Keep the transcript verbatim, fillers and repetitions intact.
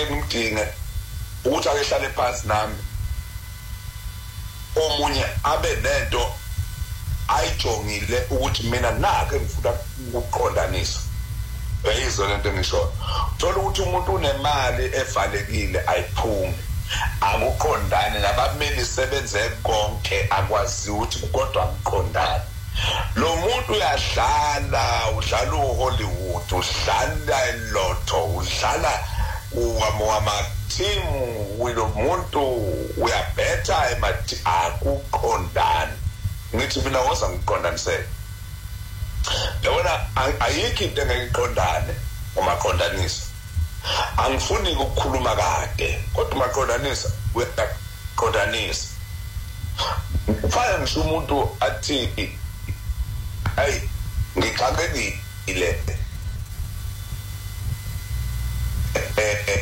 ngimdinge ukuthi ake hlale phansi nami omunye abe nento ayijongile ukuthi mina nake ngifuna ukuqondanisa eyizwe lento ngisho thola ukuthi umuntu unemali evalekile ayiphumi akuqondane nabameli sebenze konke akwazi ukuthi kodwa akuqondane lo muntu uyadlala udlala uHollywood udlala elotho udlala uwama team wilo muntu uyabetha emati akuqondane ngithi mina woza ngiqondanise yabona ayikho into engiqondane uma qondanisa angifuni ukukhuluma kade kodwa maqondanisa uyaqondanisa ufana ngisho umuntu athi ay ngixakekile